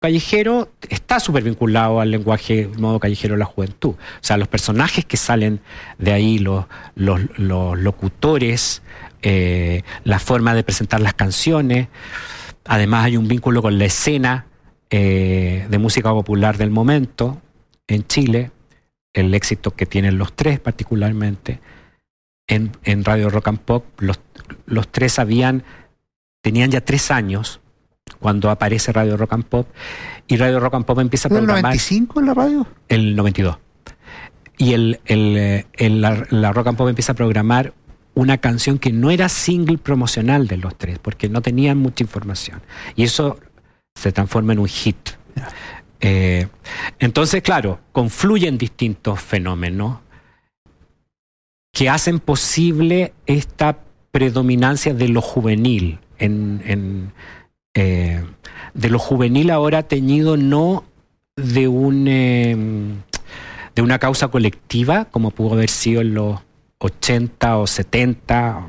callejero está súper vinculado al lenguaje modo callejero de la juventud. O sea, los personajes que salen de ahí, los locutores, la forma de presentar las canciones. Además hay un vínculo con la escena de música popular del momento en Chile, el éxito que tienen los tres particularmente. En Radio Rock and Pop, los tres tenían ya 3 años cuando aparece Radio Rock and Pop, y Radio Rock and Pop empieza a programar... ¿El 95 en la radio? El 92. Y la Rock and Pop empieza a programar una canción que no era single promocional de los tres, porque no tenían mucha información. Y eso se transforma en un hit. Entonces, claro, confluyen distintos fenómenos que hacen posible esta predominancia de lo juvenil, de lo juvenil ahora teñido no de una causa colectiva, como pudo haber sido en los 80 o 70,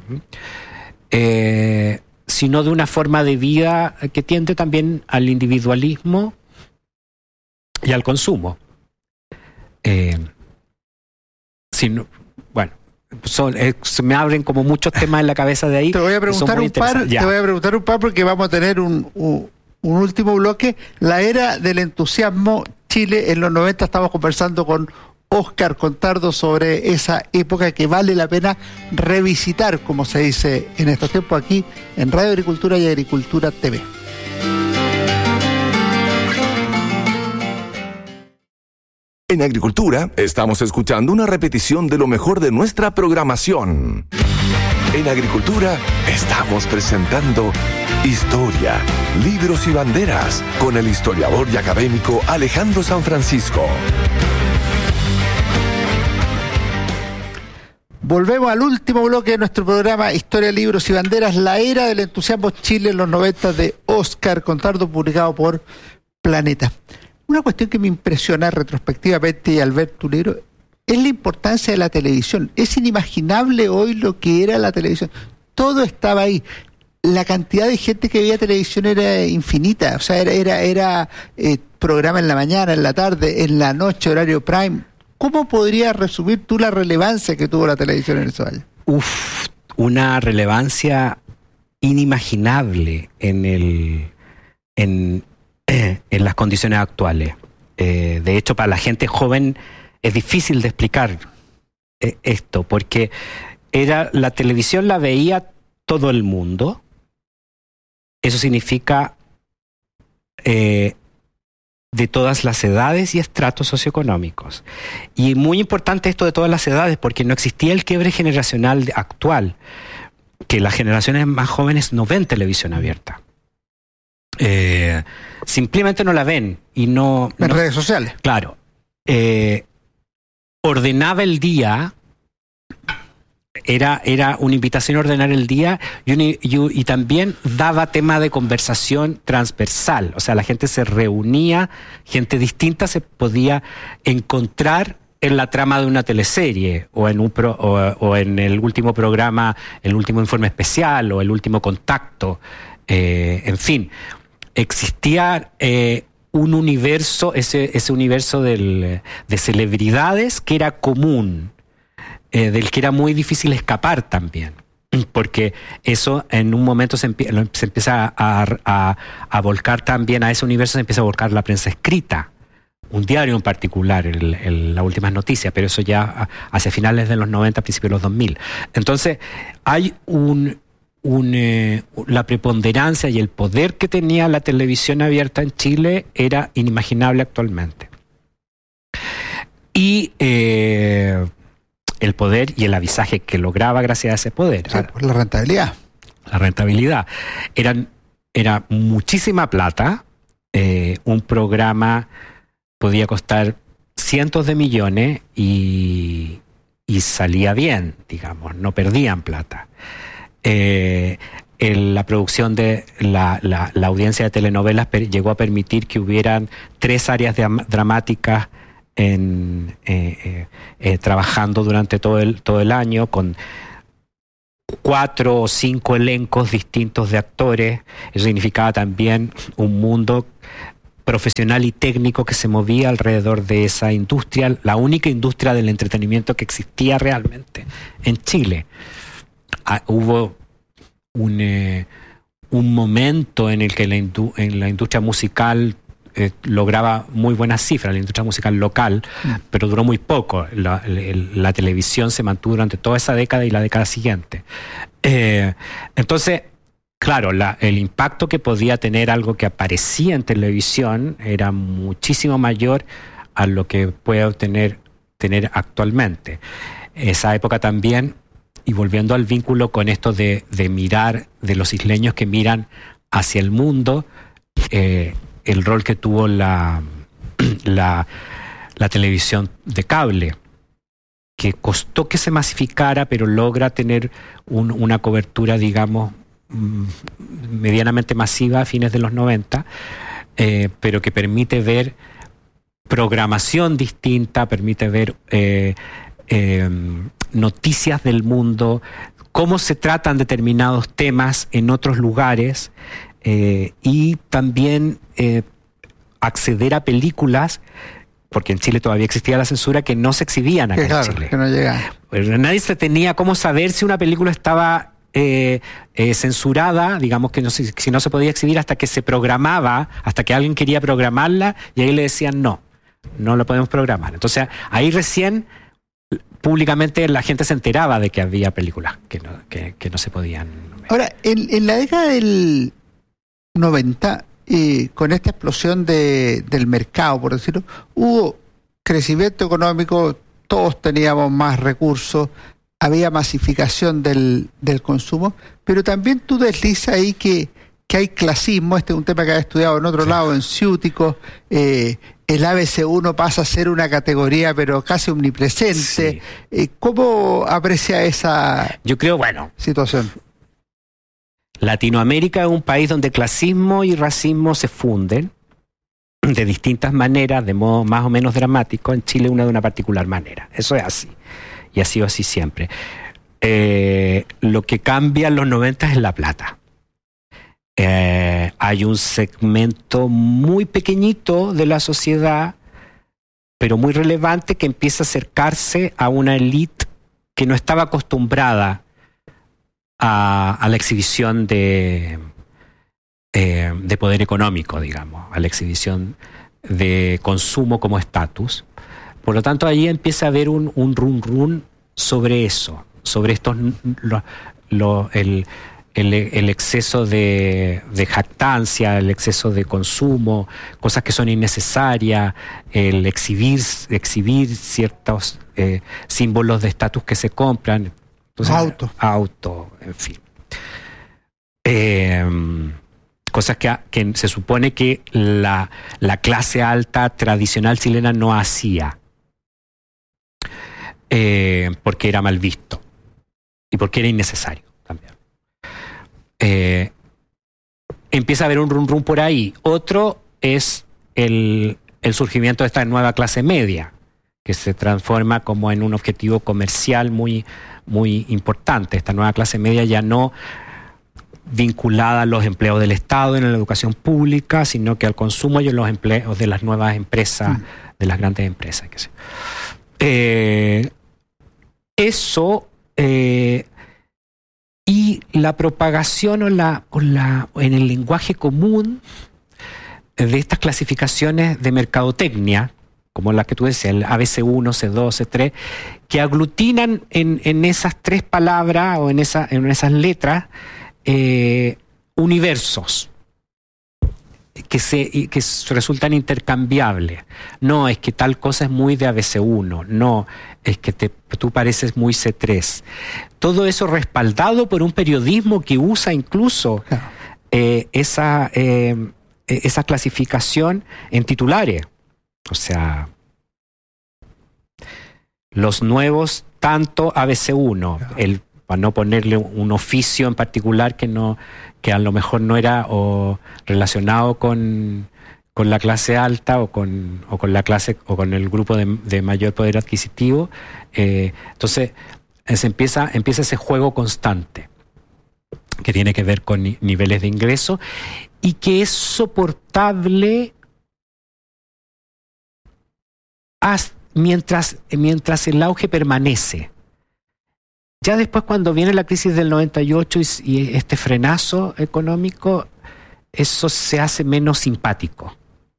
sino de una forma de vida que tiende también al individualismo y al consumo. Bueno, se me abren como muchos temas en la cabeza de ahí. Te voy a preguntar un par porque vamos a tener un último bloque. La era del entusiasmo, Chile en los 90. Estamos conversando con Óscar Contardo sobre esa época que vale la pena revisitar, como se dice en estos tiempos, aquí en Radio Agricultura y Agricultura TV. En Agricultura estamos escuchando una repetición de lo mejor de nuestra programación. En Agricultura estamos presentando Historia, Libros y Banderas con el historiador y académico Alejandro San Francisco. Volvemos al último bloque de nuestro programa Historia, Libros y Banderas, la era del entusiasmo Chile en los 90 de Óscar Contardo, publicado por Planeta. Una cuestión que me impresiona retrospectivamente, y al ver tu libro, es la importancia de la televisión. Es inimaginable hoy lo que era la televisión. Todo estaba ahí. La cantidad de gente que veía televisión era infinita. O sea, era programa en la mañana, en la tarde, en la noche, horario prime. ¿Cómo podrías resumir tú la relevancia que tuvo la televisión en esos años? Una relevancia inimaginable en las condiciones actuales. De hecho, para la gente joven es difícil de explicar esto, porque la televisión la veía todo el mundo. Eso significa de todas las edades y estratos socioeconómicos. Y muy importante esto de todas las edades, porque no existía el quiebre generacional actual, que las generaciones más jóvenes no ven televisión abierta. Simplemente no la ven y no en redes sociales. Claro. Ordenaba el día. Era una invitación a ordenar el día y también daba tema de conversación transversal. O sea, la gente se reunía, gente distinta se podía encontrar en la trama de una teleserie o en el último programa, el último informe especial o el último contacto. En fin, existía un universo, ese universo de celebridades que era común, del que era muy difícil escapar también, porque eso en un momento se empieza a volcar también a ese universo, se empieza a volcar la prensa escrita, un diario en particular, las últimas noticias, pero eso ya hacia finales de los 90, principios de los 2000. Entonces hay la preponderancia y el poder que tenía la televisión abierta en Chile era inimaginable actualmente. Y el poder y el avisaje que lograba gracias a ese poder. Sí, pues la rentabilidad. La rentabilidad. Era muchísima plata. Un programa podía costar cientos de millones y salía bien, digamos, no perdían plata. La producción de la audiencia de telenovelas llegó a permitir que hubieran 3 áreas dramáticas trabajando durante todo el año, con 4 o 5 elencos distintos de actores. Eso significaba también un mundo profesional y técnico que se movía alrededor de esa industria, la única industria del entretenimiento que existía realmente en Chile. Hubo un momento en el que en la industria musical lograba muy buenas cifras, la industria musical local, pero duró muy poco. La televisión se mantuvo durante toda esa década y la década siguiente. Entonces, claro, el impacto que podía tener algo que aparecía en televisión era muchísimo mayor a lo que puede tener actualmente. Esa época también, y volviendo al vínculo con esto de mirar, de los isleños que miran hacia el mundo, el rol que tuvo la televisión de cable, que costó que se masificara, pero logra tener una cobertura, digamos, medianamente masiva a fines de los 90, pero que permite ver programación distinta, permite ver noticias del mundo, cómo se tratan determinados temas en otros lugares, y también acceder a películas, porque en Chile todavía existía la censura, que no se exhibían acá en Chile. Que no llegaban. Nadie se tenía cómo saber si una película estaba censurada, digamos que si no se podía exhibir hasta que se programaba, hasta que alguien quería programarla, y ahí le decían no la podemos programar. Entonces ahí recién públicamente la gente se enteraba de que había películas que no se podían ver. Ahora, en la década del 90, con esta explosión del mercado, por decirlo, hubo crecimiento económico, todos teníamos más recursos, había masificación del consumo, pero también tú deslizas ahí que hay clasismo. Este es un tema que has estudiado en otro lado, en Ciútico. El ABC1 pasa a ser una categoría pero casi omnipresente. Sí. ¿Cómo aprecia esa situación? Latinoamérica es un país donde clasismo y racismo se funden de distintas maneras, de modo más o menos dramático. En Chile una de una particular manera. Eso es así. Y ha sido así siempre. Lo que cambia en los 90 es la plata. Hay un segmento muy pequeñito de la sociedad, pero muy relevante, que empieza a acercarse a una élite que no estaba acostumbrada a la exhibición de poder económico, digamos, a la exhibición de consumo como estatus. Por lo tanto, ahí empieza a haber un run sobre eso, sobre estos el exceso de jactancia, el exceso de consumo, cosas que son innecesarias, el exhibir ciertos símbolos de estatus que se compran. Entonces, auto, en fin. Cosas que se supone que la clase alta tradicional chilena no hacía, porque era mal visto y porque era innecesario también. Empieza a haber un run por ahí. Otro es el surgimiento de esta nueva clase media, que se transforma como en un objetivo comercial muy, muy importante. Esta nueva clase media ya no vinculada a los empleos del Estado en la educación pública, sino que al consumo y a los empleos de las nuevas empresas, de las grandes empresas. Eso y la propagación en el lenguaje común de estas clasificaciones de mercadotecnia, como la que tú decías, el ABC1, C2, C3, que aglutinan en esas tres palabras o en esas letras universos que resultan intercambiables. No, es que tal cosa es muy de ABC1, no, es que tú pareces muy C3. Todo eso respaldado por un periodismo que usa incluso esa clasificación en titulares. O sea, los nuevos, tanto ABC1, para no ponerle un oficio en particular que a lo mejor no era relacionado con la clase alta o con la clase o con el grupo de mayor poder adquisitivo. Entonces empieza ese juego constante que tiene que ver con niveles de ingreso y que es soportable mientras el auge permanece. Ya después, cuando viene la crisis del 98 y este frenazo económico, eso se hace menos simpático.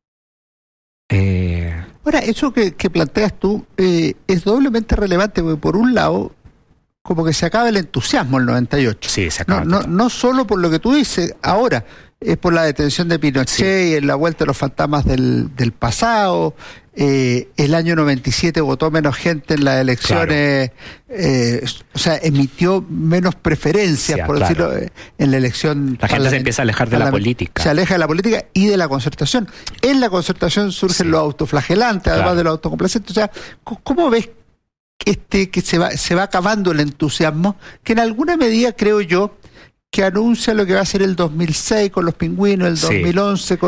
Ahora, eso que planteas tú es doblemente relevante, porque por un lado, como que se acaba el entusiasmo en el 98. Sí, se acaba. No solo por lo que tú dices ahora, es por la detención de Pinochet y en la vuelta de los fantasmas del pasado. El año 97 votó menos gente en las elecciones, o sea, emitió menos preferencias, por decirlo, en la elección. La gente se empieza a alejar de la política. Se aleja de la política y de la concertación. En la concertación surgen los autoflagelantes, además de los autocomplacentes. O sea, ¿cómo ves que se va acabando el entusiasmo? Que en alguna medida, creo yo, que anuncia lo que va a ser el 2006 con los pingüinos, el 2011 con